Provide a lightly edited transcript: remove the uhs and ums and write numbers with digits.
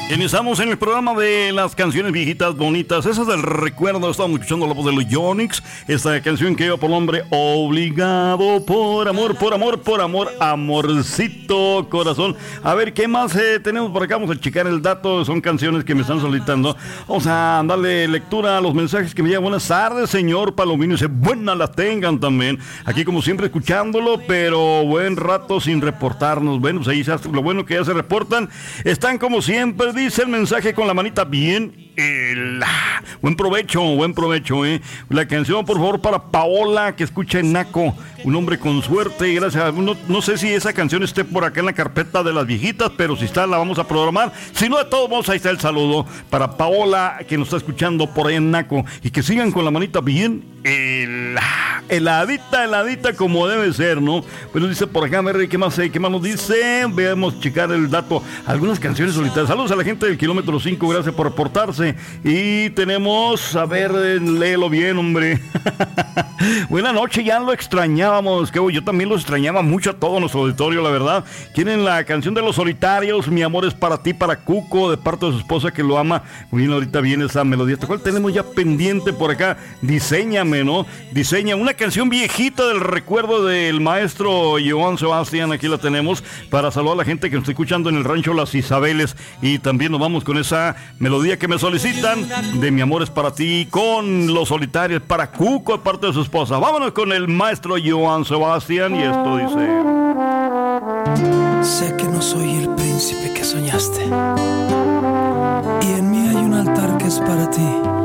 Iniciamos en el programa de las canciones viejitas bonitas, esas del recuerdo. Estamos escuchando la voz de los Yonix, esta canción que lleva por nombre Obligado, por amor, por amor, por amor, amorcito, corazón. A ver, ¿qué más tenemos por acá? Vamos a checar el dato, son canciones que me están solicitando. Vamos a darle lectura a los mensajes que me llegan. Buenas tardes, señor Palomino, dice, buenas las tengan también. Aquí como siempre escuchándolo, pero buen rato sin reportarnos. Bueno, pues ahí lo bueno que ya se reportan. Están como siempre, dice el mensaje con la manita bien. Buen provecho, La canción, por favor, para Paola, que escucha en Naco, un hombre con suerte. Gracias. No sé si esa canción esté por acá en la carpeta de las viejitas, pero si está, la vamos a programar. Si no, de todos modos, ahí está el saludo para Paola, que nos está escuchando por ahí en Naco. Y que sigan con la manita bien heladita, como debe ser, ¿no? Pero dice por acá, a ver, ¿qué más nos dice? Veamos, checar el dato. Algunas canciones solitarias. Saludos a la gente del kilómetro 5, gracias por reportarse. Y tenemos, a ver, léelo bien, hombre. Buenas noches, ya lo extrañábamos. Que yo también lo extrañaba mucho a todo nuestro auditorio, la verdad. Quieren la canción de los solitarios, Mi amor es para ti, para Cuco, de parte de su esposa que lo ama. Muy bien, ahorita viene esa melodía. ¿Cuál tenemos ya pendiente por acá? Diséñame, ¿no? Diseña una canción viejita del recuerdo del maestro Joan Sebastián. Aquí la tenemos para saludar a la gente que nos está escuchando en el rancho Las Isabeles. Y también nos vamos con esa melodía que me solicitan de Mi amor es para ti, con los solitarios, para Cuco, de parte de su esposa. Vámonos con el maestro Joan Sebastián y esto dice: sé que no soy el príncipe que soñaste, y en mí hay un altar que es para ti.